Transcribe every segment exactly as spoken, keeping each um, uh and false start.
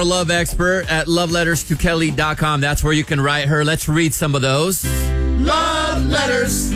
Love expert at love letters to kelly dot com. That's where you can write her. Let's read some of those. Love letters.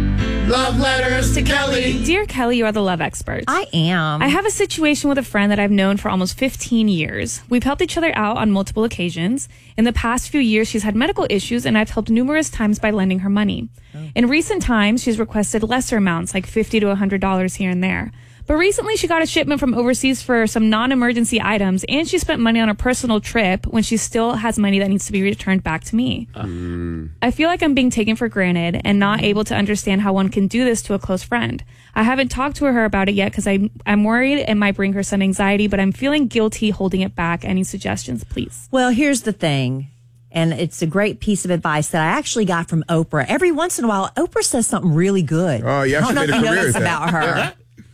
Love letters to Kelly. Dear Kelly, you are the love expert. I am. I have a situation with a friend that I've known for almost fifteen years. We've helped each other out on multiple occasions. In the past few years, she's had medical issues, and I've helped numerous times by lending her money. Oh. In recent times, she's requested lesser amounts, like fifty to one hundred dollars here and there. But recently, she got a shipment from overseas for some non-emergency items, and she spent money on a personal trip when she still has money that needs to be returned back to me. Um. I feel like I'm being taken for granted and not able to understand how one can do this to a close friend. I haven't talked to her about it yet because I'm, I'm worried it might bring her some anxiety, but I'm feeling guilty holding it back. Any suggestions, please? Well, here's the thing. And it's a great piece of advice that I actually got from Oprah. Every once in a while, Oprah says something really good. Oh, yeah, I don't know if you know this that. about her.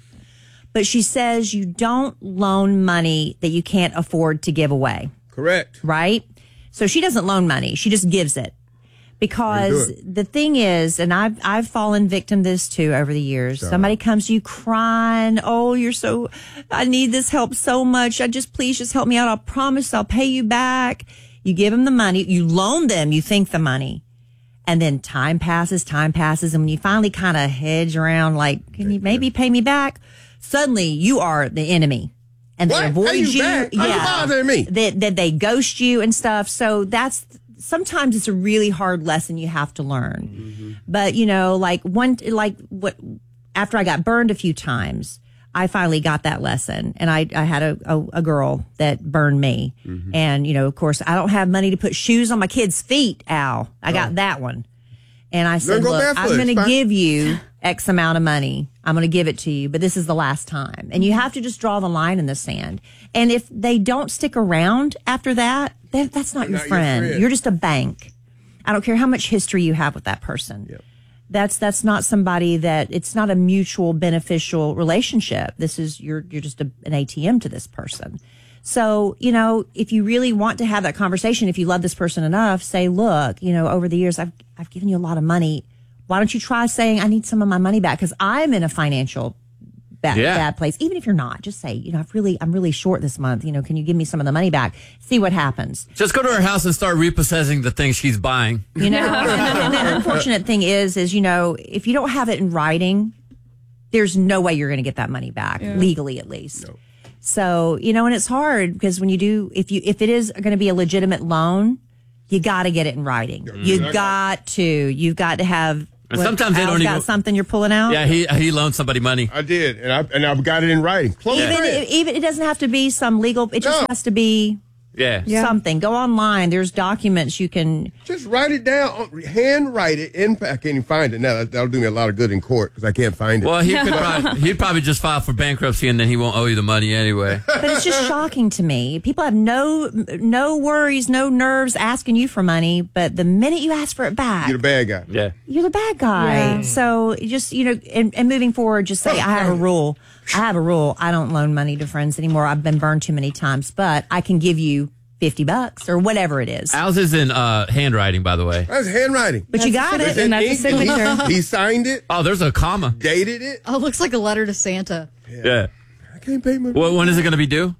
But she says you don't loan money that you can't afford to give away. Correct. Right? So she doesn't loan money. She just gives it. Because the thing is, and I've, I've fallen victim to this too over the years. Sorry. Somebody comes to you crying. Oh, you're so, I need this help so much. I just, please just help me out. I'll promise I'll pay you back. You give them the money. You loan them. You think the money. And then time passes, time passes. And when you finally kind of hedge around, like, can you maybe pay me back? Suddenly you are the enemy. And what? they avoid you. you. Back? Yeah. Are you bothering me? That, that they ghost you and stuff. So that's, sometimes it's a really hard lesson you have to learn. Mm-hmm. But, you know, like one, like what, after I got burned a few times, I finally got that lesson. And I, I had a, a, a girl that burned me. Mm-hmm. And, you know, of course, I don't have money to put shoes on my kids' feet, Al. I got oh. that one. And I said, look, barefoot. I'm going to give you X amount of money. I'm going to give it to you, but this is the last time. And you have to just draw the line in the sand. And if they don't stick around after that, then that's not, your, not friend. your friend. You're just a bank. I don't care how much history you have with that person. Yep. That's that's not somebody that, it's not a mutual beneficial relationship. This is, you're you're just a, an A T M to this person. So, you know, if you really want to have that conversation, if you love this person enough, say, look, you know, over the years, I've I've given you a lot of money. Why don't you try saying, I need some of my money back? Because I'm in a financial bad, yeah. bad place. Even if you're not, just say, you know, I've really, I'm really short this month. You know, can you give me some of the money back? See what happens. Just go to her house and start repossessing the things she's buying. You know, and, and the unfortunate thing is, is, you know, if you don't have it in writing, there's no way you're going to get that money back, yeah. legally at least. No. So, you know, and it's hard because when you do, if you, if it is going to be a legitimate loan, you got to get it in writing. Mm-hmm. You got to, you've got to have. And sometimes they Al's don't got even something you're pulling out. Yeah, he he loaned somebody money. I did, and I and I've got it in writing. Close even friend. even it doesn't have to be some legal. It just no. has to be. Yeah. Something. Go online. There's documents you can. Just write it down. Hand write it. In, I can't even find it now. That'll do me a lot of good in court because I can't find it. Well, he could probably, he'd probably just file for bankruptcy and then he won't owe you the money anyway. But it's just shocking to me. People have no no worries, no nerves asking you for money, but the minute you ask for it back, you're the bad guy. Yeah. You're the bad guy. Yeah. So just, you know, and, and moving forward, just say, I have a rule. I have a rule. I don't loan money to friends anymore. I've been burned too many times, but I can give you fifty bucks or whatever it is. Al's is in uh, handwriting, by the way. That's handwriting. But that's you got it. And that's a signature. He, he signed it. Oh, there's a comma. Dated it. Oh, it looks like a letter to Santa. Yeah. yeah. I can't pay my well, when is it going to be due?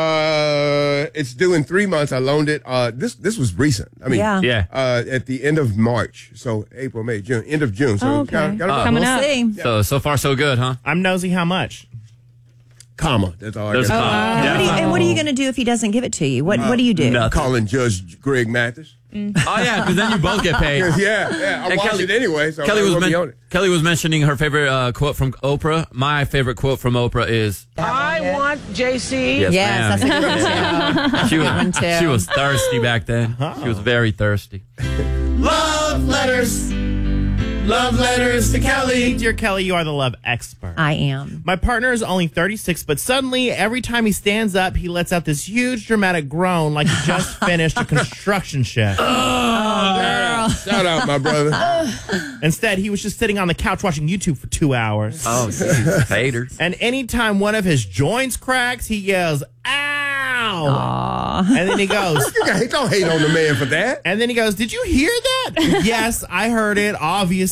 Uh, it's due in three months. I loaned it. Uh, this this was recent. I mean, yeah. yeah. Uh, at the end of March. So April, May, June, end of June. So oh, okay. got, got uh, coming we'll up. See. Yeah. So so far so good, huh? I'm nosy. How much? Comma. That's all. There's I got. comma. Uh, Yeah. what you, and what are you going to do if he doesn't give it to you? What uh, What do you do? Nothing. Calling Judge Greg Mathis. Mm. Oh yeah, because then you both get paid. yeah, yeah. I And watched Kelly, it anyway. So Kelly was men- men- Kelly was mentioning her favorite uh, quote from Oprah. My favorite quote from Oprah is, "I want J C." Yes, yes that's a good one too. she was one too. she was thirsty back then. Oh. She was very thirsty. Love letters. Love letters to Kelly. Dear Kelly, you are the love expert. I am. My partner is only thirty-six, but suddenly, every time he stands up, he lets out this huge dramatic groan like he just finished a construction shift. Oh, girl. Shout out, my brother. Instead, he was just sitting on the couch watching YouTube for two hours. Oh, geez, haters. And anytime one of his joints cracks, he yells, "Ow!" Aww. And then he goes, You guys don't hate on the man for that. and then he goes, "Did you hear that?" "Yes, I heard it, obviously."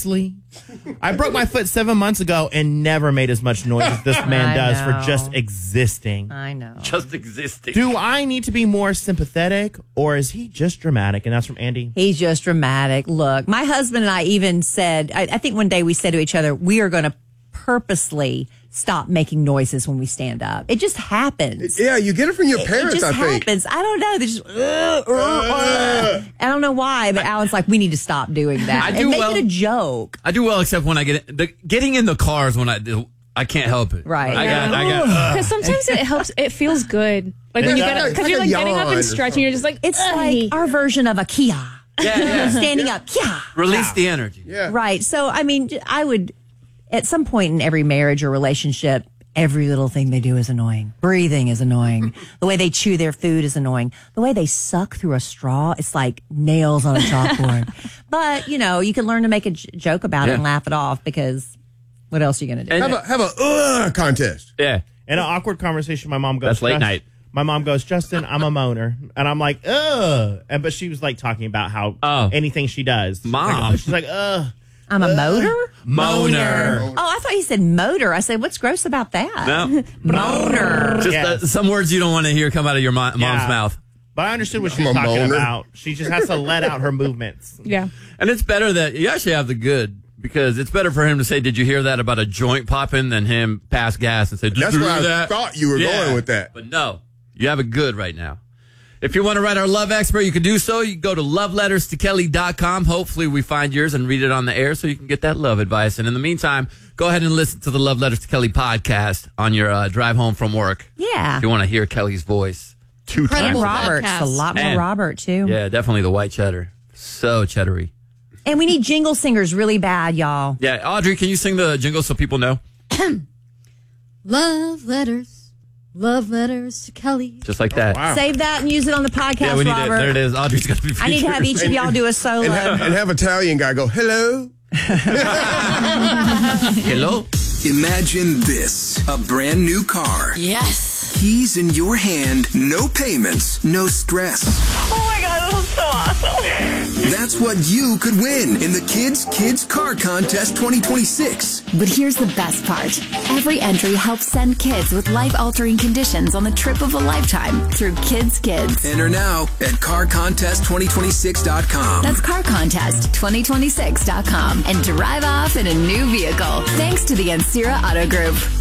I broke my foot seven months ago and never made as much noise as this man I does know. for just existing. I know. Just existing. Do I need to be more sympathetic, or is he just dramatic? And that's from Andy. He's just dramatic. Look, my husband and I even said, I, I think one day we said to each other, we are going to purposely stop making noises when we stand up. It just happens. Yeah, you get it from your parents, it just I think. happens. I don't know. They just, uh, uh, uh. I don't know why, but Alan's like, we need to stop doing that. I do and make well- it a joke. I do well, except when I get in, the, getting in the cars when I do. I can't help it. Right. I got. I got. uh, Because sometimes it helps. It feels good. Like when It you does. get It's because like you're a like getting up yawn or and stretching. You're just like It's "Ugh." like our version of a Kia. Yeah, yeah. Standing up. Kia. Release the energy. Yeah. Right. So, I mean, I would, at some point in every marriage or relationship, every little thing they do is annoying. Breathing is annoying. The way they chew their food is annoying. The way they suck through a straw, it's like nails on a chalkboard. But, you know, you can learn to make a j- joke about it Yeah. and laugh it off because what else are you going to do? Have a have a uh, contest. Yeah. In an awkward conversation, my mom goes, That's late "Just- night." My mom goes, Justin, I'm a moaner. And I'm like, ugh. And, but she was like talking about how Oh. anything she does. Mom. She's like, ugh. I'm a motor? Moaner. Oh, I thought you said motor. I said, what's gross about that? No. Motor. Just Yes. uh, some words you don't want to hear come out of your mo- mom's Yeah. mouth. But I understood what she I'm was a talking moaner. about. She just has to let out her movements. Yeah. And it's better that you actually have the good because it's better for him to say, "Did you hear that about a joint popping?" than him pass gas and say, "Did That's you where hear I that?" thought you were going with that. But no, you have it good right now. If you want to write our love expert, you can do so. You can go to love letters to kelly dot com. Hopefully we find yours and read it on the air so you can get that love advice. And in the meantime, go ahead and listen to the Love Letters to Kelly podcast on your uh, drive home from work. Yeah. If you want to hear Kelly's voice two And times. Incredible. Robert's podcast. a lot more And- Robert, too. Yeah, definitely the white cheddar. So cheddary. And we need jingle singers really bad, y'all. Yeah, Audrey, can you sing the jingle so people know? Love letters, love letters to Kelly. Just like that. Wow. Save that and use it on the podcast, Yeah, we need Robert. it. There it is. Audrey's going to be I need to have each of y'all do a solo. And have, and have Italian guy go, hello. Hello? Imagine this, a brand new car. Yes. Keys in your hand, no payments, no stress. Oh my God, this is so awesome. That's what you could win in the Kids Kids Car Contest twenty twenty-six. But here's the best part. Every entry helps send kids with life-altering conditions on the trip of a lifetime through Kids Kids. Enter now at car contest twenty twenty-six dot com. That's car contest twenty twenty-six dot com and drive off in a new vehicle. Thanks to the Ansira Auto Group.